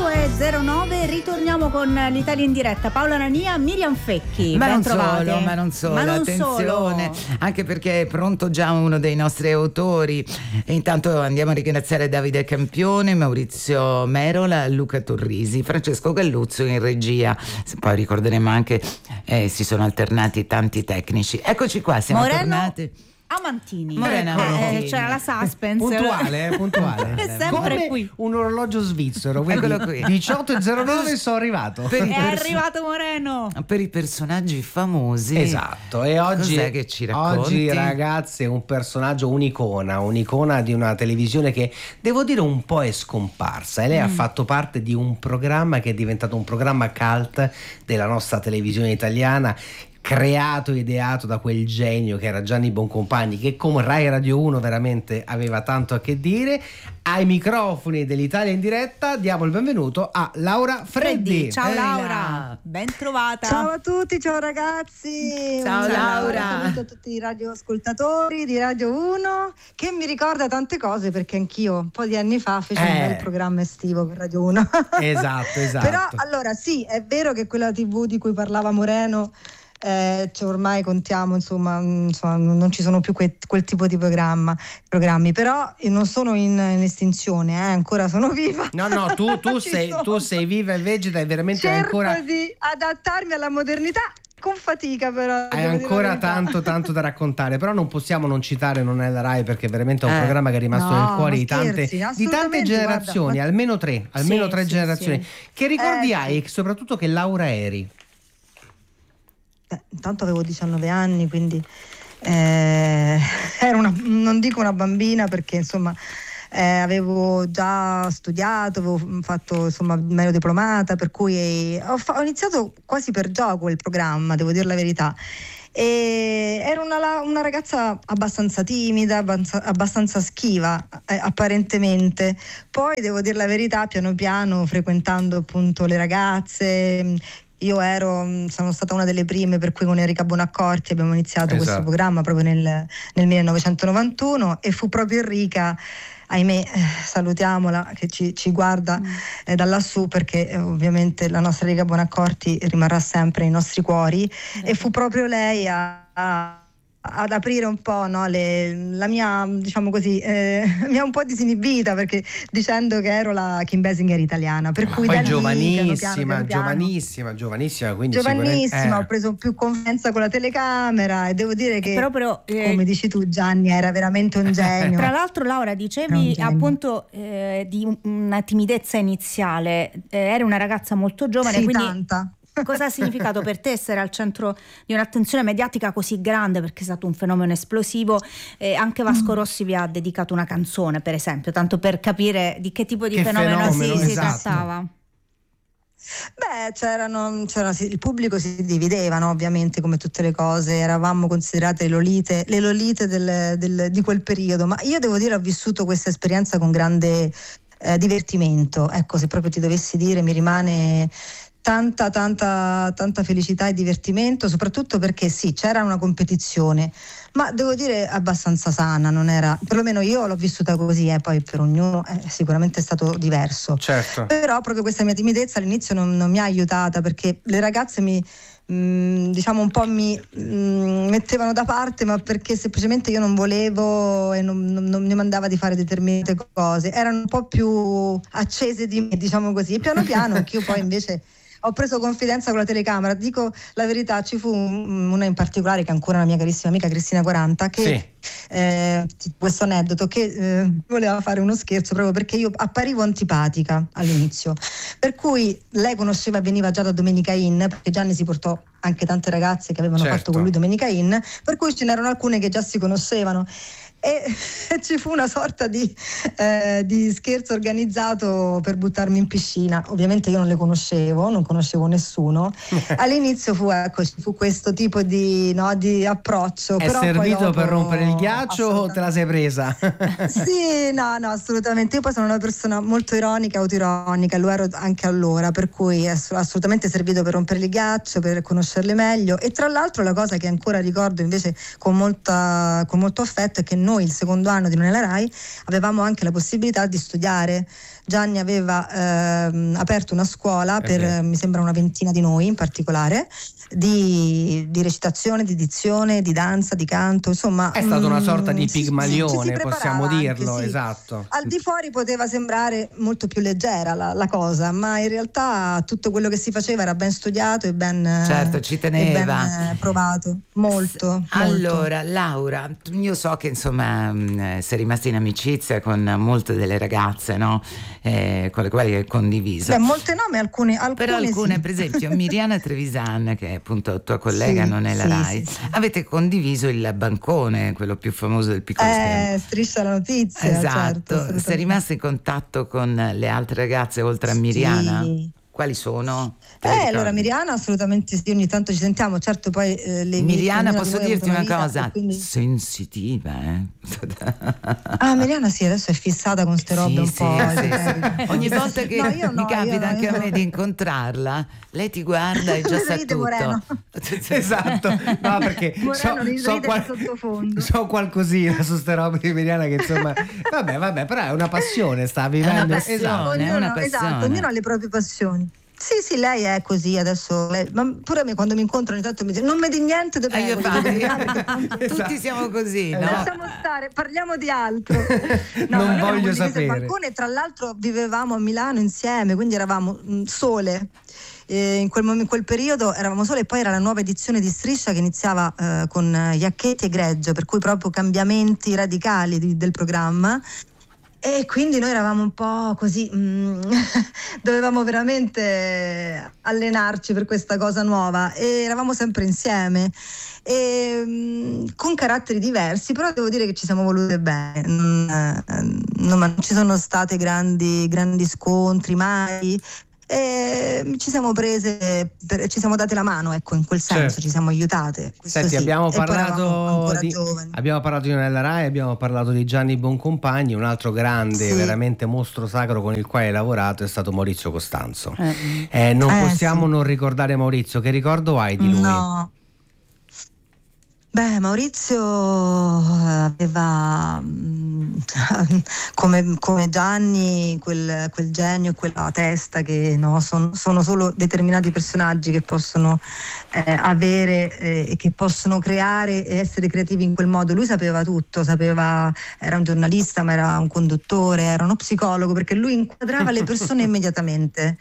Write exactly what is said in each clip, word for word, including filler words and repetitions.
otto e zero nove, ritorniamo con l'Italia in diretta. Paola Nania, Miriam Fecchi. Ma ben non trovate. solo, ma non solo, ma non attenzione, solo. Anche perché è pronto già uno dei nostri autori. E intanto andiamo a ringraziare Davide Campione, Maurizio Merola, Luca Torrisi, Francesco Galluzzo in regia. Poi ricorderemo anche eh, si sono alternati tanti tecnici. Eccoci qua, siamo Moreno tornati. Amantini. Morena eh, Amantini. c'era la suspense. Puntuale, eh, puntuale. È sempre come qui. Un orologio svizzero. Quindi Eccolo qui. diciotto e zero nove sono arrivato. Per i È perso- arrivato Moreno. Per i personaggi famosi. Esatto, e oggi, Cos'è che ci racconti? oggi ragazzi è un personaggio, un'icona, un'icona di una televisione che devo dire un po' è scomparsa, e lei mm. ha fatto parte di un programma che è diventato un programma cult della nostra televisione italiana, creato e ideato da quel genio che era Gianni Boncompagni, che come Rai Radio uno veramente aveva tanto a che dire. Ai microfoni dell'Italia in diretta diamo il benvenuto a Laura Freddi. Freddi. Ciao Ehi Laura, là. ben trovata. Ciao a tutti, ciao ragazzi. Ciao, Un Laura. saluto a tutti i radioascoltatori di Radio uno, che mi ricorda tante cose perché anch'io un po' di anni fa feci Eh. un bel programma estivo per Radio uno. Esatto, esatto. Però allora sì, è vero che quella tivù di cui parlava Moreno, Eh, cioè ormai contiamo, insomma, insomma, non ci sono più que- quel tipo di programma, programmi, però io non sono in, in estinzione, eh, ancora sono viva. No, no, tu, tu, Ci sei, sono. tu sei viva e vegeta e veramente hai Cerco ancora, di adattarmi alla modernità con fatica, però hai devo dire la ancora verità. tanto tanto da raccontare, però non possiamo non citare Non è la Rai, perché veramente è un Eh. programma che è rimasto No, nel cuore ma di tante, scherzi, di tante assolutamente, generazioni, guarda, ma- almeno tre, almeno Sì, tre sì, generazioni. sì. Che ricordi Eh, hai e soprattutto che Laura eri? Eh, intanto avevo diciannove anni, quindi eh, ero una, non dico una bambina perché insomma eh, avevo già studiato, avevo fatto insomma meglio diplomata, per cui ho, fa- ho iniziato quasi per gioco il programma, devo dire la verità. E ero una, una ragazza abbastanza timida, abbastanza, abbastanza schiva eh, apparentemente. Poi devo dire la verità, piano piano frequentando appunto le ragazze, io ero, sono stata una delle prime per cui con Enrica Bonaccorti abbiamo iniziato Esatto. questo programma proprio nel, nel millenovecentonovantuno, e fu proprio Enrica, ahimè, eh, salutiamola, che ci, ci guarda Mm. eh, da lassù, perché eh, ovviamente la nostra Enrica Bonaccorti rimarrà sempre nei nostri cuori, e fu proprio lei a, a- ad aprire un po', no, le- la mia, diciamo così, eh, mi ha un po' disinibita, perché dicendo che ero la Kim Basinger italiana, per Ma cui poi da lì, piano giovanissima, piano, piano piano, giovanissima, giovanissima, quindi giovanissima, sicuramente- ho preso più confidenza con la telecamera, e devo dire che, Proprio, eh, come dici tu Gianni, era veramente un genio. Tra l'altro, Laura, Era un dicevi genio. appunto eh, di un- una timidezza iniziale. Eh, eri una ragazza molto giovane, Sì, quindi tanta. cosa ha significato per te essere al centro di un'attenzione mediatica così grande, perché è stato un fenomeno esplosivo? Eh, anche Vasco Rossi vi ha dedicato una canzone, per esempio, tanto per capire di che tipo di Che fenomeno, fenomeno, si, si esatto. trattava. Beh, c'erano, c'era, sì, il pubblico si divideva, no? Ovviamente, come tutte le cose, eravamo considerate le lolite, le lolite del- del- di quel periodo, ma io devo dire ho vissuto questa esperienza con grande eh, divertimento. Ecco, se proprio ti dovessi dire, mi rimane tanta tanta tanta felicità e divertimento, soprattutto perché sì, c'era una competizione, ma devo dire abbastanza sana, non era, perlomeno io l'ho vissuta così, eh, poi per ognuno è sicuramente stato diverso. Certo. Però proprio questa mia timidezza all'inizio non, non mi ha aiutata, perché le ragazze mi mh, diciamo un po' mi mh, mettevano da parte, ma perché semplicemente io non volevo e non, non, non mi mandava di fare determinate cose, erano un po' più accese di me, diciamo così, e piano piano anche io poi invece ho preso confidenza con la telecamera. Dico la verità, ci fu un- una in particolare che è ancora una mia carissima amica, Cristina quaranta, che Sì. eh, questo aneddoto, che eh, voleva fare uno scherzo proprio perché io apparivo antipatica all'inizio, per cui lei conosceva e veniva già da Domenica Inn, perché Gianni si portò anche tante ragazze che avevano Certo. fatto con lui Domenica Inn, per cui ce n'erano alcune che già si conoscevano. E ci fu una sorta di, eh, di scherzo organizzato per buttarmi in piscina. Ovviamente io non le conoscevo, non conoscevo nessuno. All'inizio fu, ecco, ci fu questo tipo di, no, di approccio. È però poi servito dopo- per rompere il ghiaccio o te la sei presa? Sì, no, no, assolutamente. Io poi sono una persona molto ironica, autoironica, lo ero anche allora, per cui è ass- assolutamente servito per rompere il ghiaccio, per conoscerle meglio. E tra l'altro la cosa che ancora ricordo invece con, molta, con molto affetto è che noi il secondo anno di Non è la Rai avevamo anche la possibilità di studiare Gianni aveva ehm, aperto una scuola per, vero. mi sembra, una ventina di noi in particolare, di, di recitazione, di dizione, di danza, di canto, insomma. È stata una sorta di mm, ci- Pigmalione, ci si possiamo preparava dirlo, anche, sì. esatto. Al di fuori poteva sembrare molto più leggera la, la cosa, ma in realtà tutto quello che si faceva era ben studiato e ben, Certo, ci teneva. e ben eh, provato, molto, molto. Allora, Laura, io so che insomma mh, sei rimasta in amicizia con molte delle ragazze, no? Eh, con le quali hai condiviso. Beh, molte no, ma alcune, alcune Però alcune, sì. per esempio Miriana Trevisan, che è appunto tua collega, Sì, non è la sì, Rai, sì, sì. avete condiviso il bancone, quello più famoso del piccolo schermo. Eh, Striscia la notizia, certo, Esatto, assolutamente. sei rimasta in contatto con le altre ragazze oltre a Miriana? Sì. Quali sono? Te le Eh, ricordi? allora Miriana assolutamente sì, ogni tanto ci sentiamo, certo poi eh, le Miriana, ognuna di posso voi ha dirti avuto una vita, cosa? e quindi... Sensitiva, eh? Ah, Miriana sì, adesso è fissata con ste robe Sì, un sì, po'. sì, esoteriche. sì. Ogni volta che No, io no, mi capita io no, anche io a me no. di incontrarla, lei ti guarda e già sa Ride Moreno. tutto. Esatto, no, perché Moreno so, ride so, di sottofondo. so qualcosina su ste robe di Miriana che insomma, vabbè, vabbè, però è una passione, sta vivendo. passione. Esatto. è Ognuno, una passione. esatto, ognuno ha le proprie passioni. Sì, sì, lei è così adesso, lei- ma pure a me quando mi incontrano ogni tanto mi dice non mi di niente, te Ah, io prego, fa- dico, Tutti Esatto. siamo così, no? lasciamo stare, parliamo di altro. No, Non ma noi abbiamo voglio condiviso il sapere. bancone, tra l'altro vivevamo a Milano insieme, quindi eravamo mh, sole. Eh, in, quel mom- in quel periodo eravamo sole, e poi era la nuova edizione di Striscia che iniziava eh, con eh, Iacchetti e Greggio, per cui proprio cambiamenti radicali di- del programma. E quindi noi eravamo un po' così, mm, dovevamo veramente allenarci per questa cosa nuova e eravamo sempre insieme. E, mm, con caratteri diversi, però devo dire che ci siamo volute bene, non, eh, non ci sono state grandi, grandi scontri mai. E ci siamo prese, per- ci siamo date la mano, ecco, in quel senso, Certo. ci siamo aiutate. questo Senti, sì. abbiamo E poi eravamo parlato ancora di, giovani. abbiamo parlato di Nella Rai, abbiamo parlato di Gianni Boncompagni, un altro grande, Sì. veramente mostro sacro con il quale hai lavorato è stato Maurizio Costanzo. Eh. Eh, non Eh, possiamo sì. non ricordare Maurizio, che ricordo hai di lui? No. Beh, Maurizio aveva mm, come, come Gianni quel, quel genio, quella testa che no, son- sono solo determinati personaggi che possono eh, avere eh, e che possono creare e essere creativi in quel modo. Lui sapeva tutto, sapeva, era un giornalista, ma era un conduttore, era uno psicologo, perché lui inquadrava le persone immediatamente.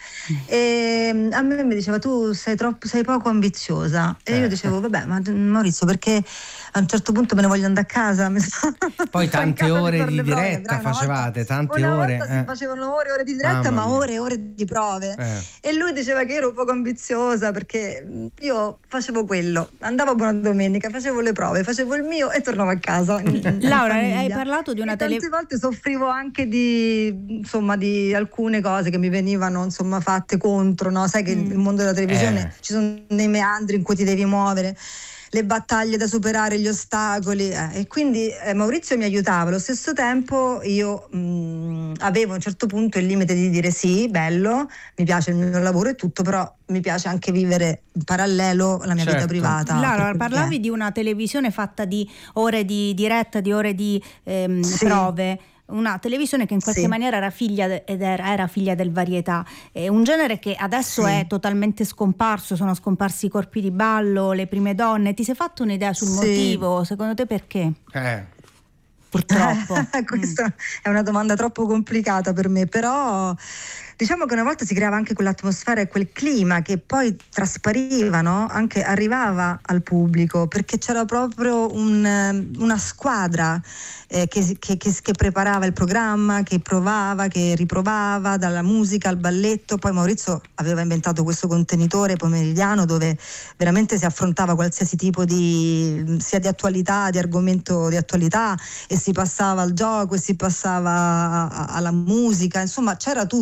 E mm, a me mi diceva tu sei, troppo, sei poco ambiziosa, e io dicevo vabbè, ma Maurizio, perché a un certo punto me ne voglio andare a casa. Mi sto- Poi sto in tante casa per ore fare di le prove, diretta però una volta- facevate, tante una ore, volta eh. si facevano ore e ore di diretta, Mamma ma mia. ore e ore di prove. Eh. E lui diceva che ero poco ambiziosa perché io facevo quello, andavo buona domenica, facevo le prove, facevo il mio e tornavo a casa. in- in Laura, famiglia. hai parlato di una E tele... tante volte soffrivo anche di, insomma, di alcune cose che mi venivano, insomma, fatte contro, no? Sai che Mm. il mondo della televisione Eh. ci sono dei meandri in cui ti devi muovere, le battaglie da superare, gli ostacoli, eh, e quindi eh, Maurizio mi aiutava. Allo stesso tempo io mh, avevo a un certo punto il limite di dire sì, bello, mi piace il mio lavoro e tutto, però mi piace anche vivere in parallelo la mia Certo. vita privata. Laura, per quel parlavi che è. di una televisione fatta di ore di diretta, di ore di ehm, Sì. prove. Una televisione che in qualche Sì. maniera era figlia de- ed era, era figlia del varietà, è un genere che adesso Sì. è totalmente scomparso, sono scomparsi i corpi di ballo, le prime donne. Ti sei fatto un'idea sul Sì. motivo? Secondo te perché? Eh. Purtroppo. Questa è una domanda troppo complicata per me, però diciamo che una volta si creava anche quell'atmosfera e quel clima che poi traspariva, no? Anche arrivava al pubblico, perché c'era proprio un, una squadra eh, che, che, che, che preparava il programma, che provava, che riprovava, dalla musica al balletto. Poi Maurizio aveva inventato questo contenitore pomeridiano dove veramente si affrontava qualsiasi tipo di sia di attualità, di argomento di attualità, e si passava al gioco e si passava a- a- alla musica, insomma c'era tutto dentro.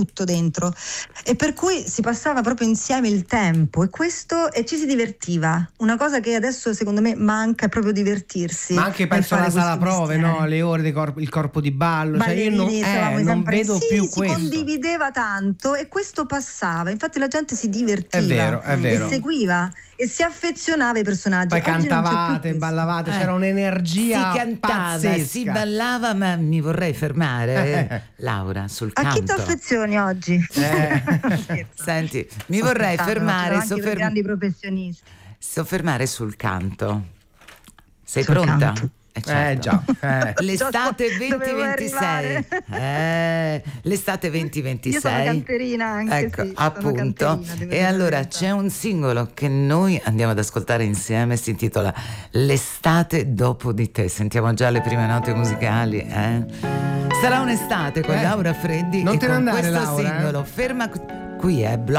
dentro, e per cui si passava proprio insieme il tempo, e questo e ci si divertiva. Una cosa che adesso secondo me manca è proprio divertirsi. Ma anche penso alla sala prove, no? Le ore di corpo, il corpo di ballo, cioè io non, eh, non vedo sì, più si questo. Si condivideva tanto e questo passava, infatti la gente si divertiva, è vero, è vero. e seguiva e si affezionava ai personaggi. Poi Oggi cantavate, ballavate, eh. c'era un'energia si cantava, pazzesca. Si ballava, ma mi vorrei fermare, eh. Laura, sul canto. A chi ti affezioni oggi? Eh. Senti, mi vorrei fermare, anche per grandi professionisti. Soffermare sul canto. Sei sul pronta? Canto. Eh, certo. eh già, eh. L'estate venti ventisei, eh, l'estate venti ventisei. Io sono canterina anche, ecco, sì, appunto. E allora c'è un singolo che noi andiamo ad ascoltare insieme, si intitola L'estate dopo di te. Sentiamo già le prime note musicali, eh? Sarà un'estate con eh. Laura Freddi non e te con ne andare, questo Laura, singolo. Eh? Ferma qui, è